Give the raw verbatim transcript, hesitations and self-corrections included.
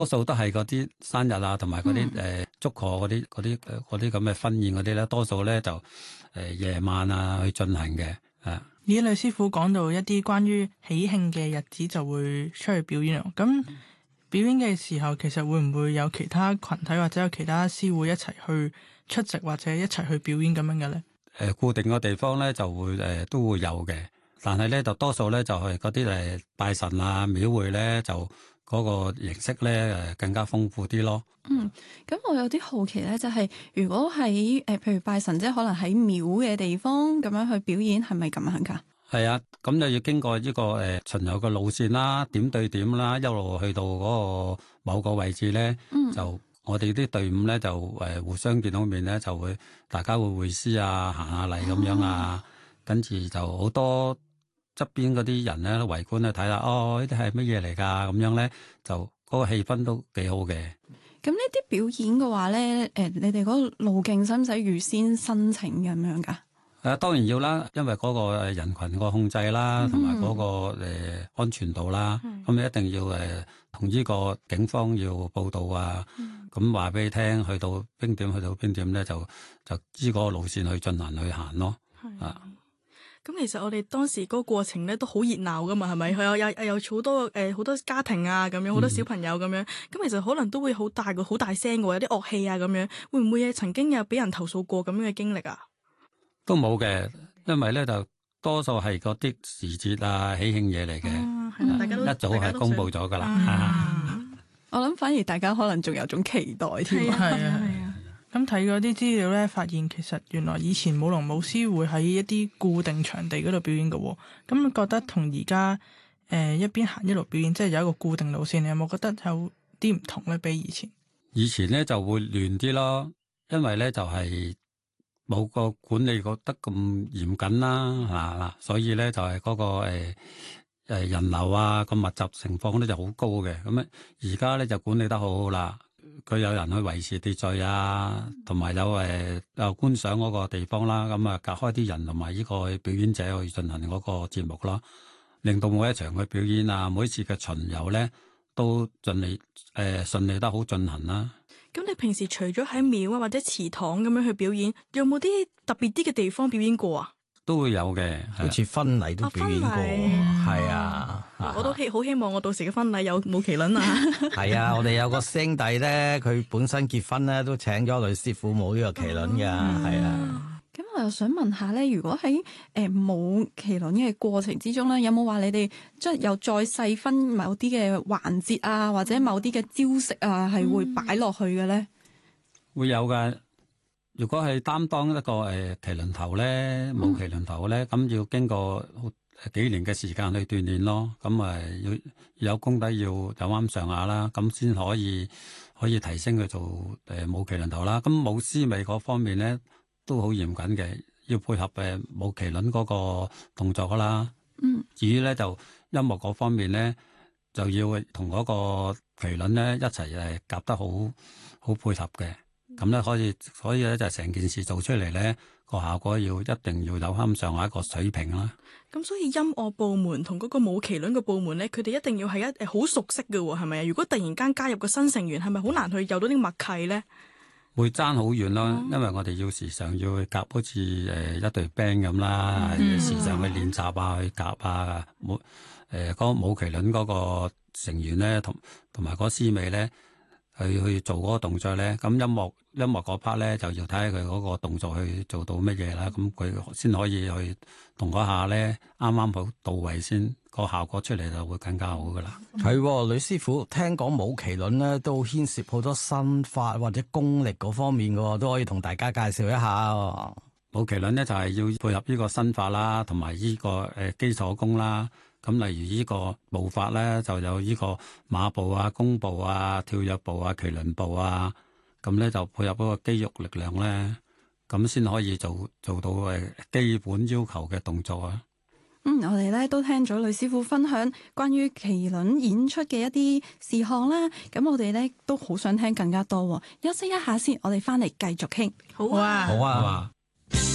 多數都係嗰啲生日啊，同埋嗰啲誒祝賀嗰啲嗰啲嗰啲咁嘅婚宴嗰啲咧，多數咧就誒、呃、夜晚啊去進行嘅啊。 咦，呂師傅講到一啲關於喜慶嘅日子就會出去表演，咁表演嘅時候其實會唔會有其他群體或者有其他師會一齊去出席或者一齊去表演咁樣嘅咧？誒、 呃，固定嘅地方咧就會誒、呃、都會有嘅，但係咧就多數咧就係嗰啲誒拜神啊廟會咧就嗰個形式咧誒更加豐富啲咯。 嗯，咁我有啲好奇咧，就係、是、如果喺誒、呃、譬如拜神，即係可能喺廟嘅地方咁樣去表演，係咪咁樣噶？ 係啊，咁就要經過呢、這個誒、呃、巡遊嘅路線啦，點對點啦，一路去到嗰個某個位置咧，嗯、就我哋啲隊伍咧就誒、呃、互相見到面咧，就會大家會會師啊，行下禮咁樣啊，跟住、哦、就好多側邊嗰啲人咧圍觀去睇下，哦呢啲係乜嘢嚟㗎？咁樣咧就嗰個氣氛都幾好嘅。 咁呢啲表演嘅話咧，誒、呃、你哋嗰個路徑使唔使預先申請咁樣㗎？ 誒、啊、當然要啦，因為嗰個人群個控制啦，同埋嗰個、呃、安全度啦，咁你、嗯、一定要誒同呢個警方要報道啊，咁話俾你聽，去到邊點去到邊點咧，就就依個路線去進行去行咯。 係啊， 咁其實我哋當時嗰個過程咧都好熱鬧噶嘛，係咪？佢有有有好多誒好、呃、多家庭啊，咁樣好多小朋友咁樣，咁、嗯、其實可能都會好大個好大聲嘅，有啲樂器啊咁樣，會唔會曾經有俾人投訴過咁樣嘅經歷啊？ 都冇嘅，因為咧就多數係嗰啲時節啊喜慶嘢嚟嘅， 係啦，大家都一早係公佈咗噶啦。 啊啊、我諗反而大家可能仲有種期待添。 係啊係啊。咁睇嗰啲資料咧，發現其實原來以前舞龍舞獅會喺一啲固定場地嗰度表演嘅。咁覺得同而家誒一邊行一路表演，即係有一個固定路線，你有冇覺得有啲唔同咧？比以前？ 以前咧就會亂啲咯，因為咧就係、是。冇個管理覺得咁嚴謹啦，嚇嗱，所以咧就係嗰、那個誒、呃、人流啊個密集情況咧就好高嘅。咁咧而家咧就管理得好好啦，佢有人去維持秩序啊，同埋有誒有觀賞嗰個地方啦，咁啊隔開啲人同埋呢個表演者去進行嗰個節目啦，令到每一場嘅表演啊，每一次嘅巡遊咧都盡利誒、呃、順利得好進行啦。 咁你平時除咗喺廟啊或者祠堂咁樣去表演，有冇啲特別啲嘅地方表演過啊？ 都會有嘅， 好似婚禮都表演過，係啊！ 我都希好希望我到時嘅婚禮有舞麒麟啊！ 係啊，我哋有個兄弟咧，佢本身結婚咧都請咗呂師傅舞呢個麒麟噶，係啊。 咁我又想問下咧，如果喺誒舞麒麟嘅過程之中咧，有冇話你哋即係又再細分某啲嘅環節啊，或者某啲嘅招式啊，係會擺落去嘅咧？ 嗯、會有噶。如果係擔當一個誒麒麟頭咧，舞麒麟頭咧，咁、嗯、要經過幾年嘅時間去鍛煉咯。咁誒要要有功底，要有啱上下啦，咁先可以可以提升佢做誒舞麒麟頭啦。咁舞獅尾嗰方面咧，都好嚴謹嘅，要配合誒舞麒麟嗰個動作啦。嗯，至於咧就音樂嗰方面咧，就要同嗰個麒麟咧一齊誒夾得好好配合嘅。咁咧可以，所以咧就成件事做出嚟咧個效果要一定要有啱上下一個水平啦。 咁所以音樂部門同嗰個舞麒麟嘅部門咧，佢哋一定要係一誒好熟悉嘅喎，係咪啊？如果突然間加入個新成員，係咪好難去有到啲默契咧？ 會爭好遠咯，嗯、因為我哋要時常要去夾，好似誒一隊 band 咁啦，嗯、時常去練習啊，去夾啊，舞誒嗰個舞麒麟嗰個成員咧，同同埋嗰獅尾咧，去去做嗰個動作咧，咁音樂音樂嗰 part 咧就要睇下佢嗰個動作去做到乜嘢啦，咁佢先可以去同嗰下咧啱啱好到位先。個效果出嚟就會更加好噶啦。 係、嗯，呂師傅聽講舞麒麟咧都牽涉好多身法或者功力嗰方面嘅，都可以同大家介紹一下。 舞麒麟咧就係要配合呢個身法啦，同埋呢個誒基礎功啦。咁例如呢個步法咧，就有呢個馬步啊、弓步啊、跳躍步啊、麒麟步啊。咁咧就配合嗰個肌肉力量咧，咁先可以做做到誒基本要求嘅動作啊。 嗯，我哋咧都聽咗呂師傅分享關於麒麟演出嘅一啲事項啦，咁我哋咧都好想聽更加多。休息一下先，我哋翻嚟繼續傾。 好啊， 好啊。